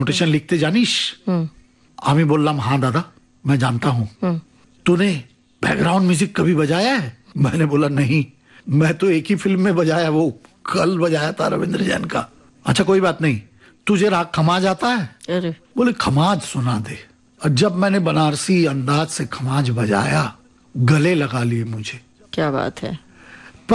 Notation लिखते जानिस? আমি বললাম हाँ दादा मैं जानता हूँ। तूने बैकग्राउंड म्यूजिक कभी बजाया है? मैंने बोला नहीं, मैं तो एक ही फिल्म में बजाया, वो कल बजाया था रविंद्र जैन का। अच्छा कोई बात नहीं, तुझे राग खमाज आता है? अरे बोले खमाज सुना दे। और जब मैंने बनारसी अंदाज से खमाज बजाया, गले लगा लिए मुझे। क्या बात है।